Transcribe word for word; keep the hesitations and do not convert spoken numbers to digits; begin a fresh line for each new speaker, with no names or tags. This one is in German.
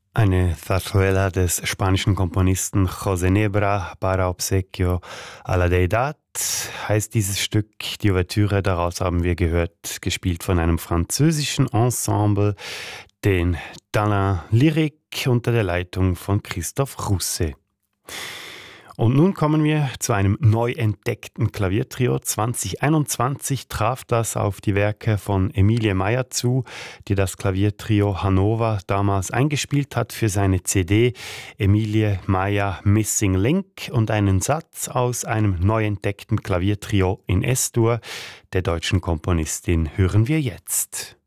Eine Zarzuela des spanischen Komponisten José Nebra para Obsequio a la Deidad heißt dieses Stück. Die Ouvertüre daraus haben wir gehört, gespielt von einem französischen Ensemble, den Dalin Lyrique unter der Leitung von Christophe Rousset. Und nun kommen wir zu einem neu entdeckten Klaviertrio. zwanzig einundzwanzig traf das auf die Werke von Emilie Meyer zu, die das Klaviertrio Hannover damals eingespielt hat für seine C D Emilie Meyer Missing Link und einen Satz aus einem neu entdeckten Klaviertrio in S-Dur der deutschen Komponistin hören wir jetzt.